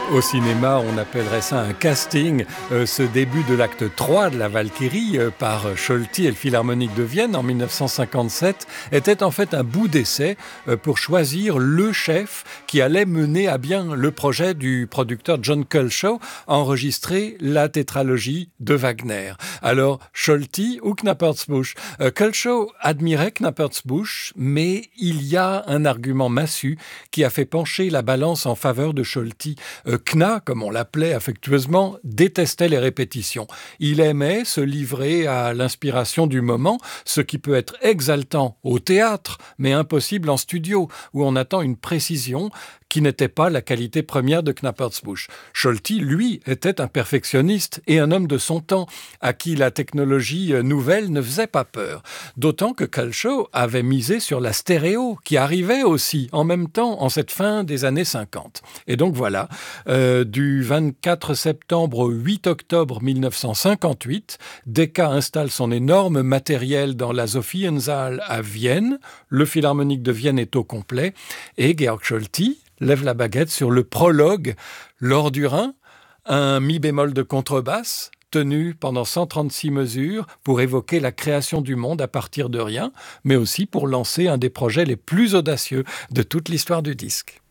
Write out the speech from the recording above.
Au cinéma, on appellerait ça un casting. Ce début de l'acte 3 de la Valkyrie par Scholti et le Philharmonique de Vienne en 1957 était en fait un bout d'essai pour choisir le chef qui allait mener à bien le projet du producteur John Culshaw, enregistrer la tétralogie de Wagner. Alors, Scholti ou Knappertsbusch? Culshaw admirait Knappertsbusch, mais il y a un argument massu qui a fait pencher la balance en faveur de Scholti. Kna, comme on l'appelait affectueusement, détestait les répétitions. Il aimait se livrer à l'inspiration du moment, ce qui peut être exaltant au théâtre, mais impossible en studio, où on attend une précision qui n'était pas la qualité première de Knappertsbusch. Scholti, lui, était un perfectionniste et un homme de son temps, à qui la technologie nouvelle ne faisait pas peur. D'autant que Culshaw avait misé sur la stéréo, qui arrivait aussi en même temps en cette fin des années 50. Et donc voilà, du 24 septembre au 8 octobre 1958, Decca installe son énorme matériel dans la Sophiensaal à Vienne, le Philharmonique de Vienne est au complet, et Georg Scholti lève la baguette sur le prologue L'Or du Rhin, un mi bémol de contrebasse, tenu pendant 136 mesures pour évoquer la création du monde à partir de rien, mais aussi pour lancer un des projets les plus audacieux de toute l'histoire du disque.